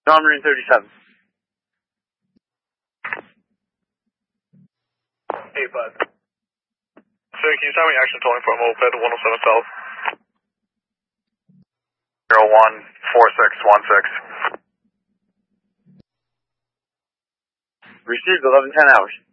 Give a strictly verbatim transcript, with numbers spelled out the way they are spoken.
John Marine thirty-seven. Hey, bud. Sir, can you tell me action tolling for a moped one oh seven South? zero one four six one six. Received eleven ten hours.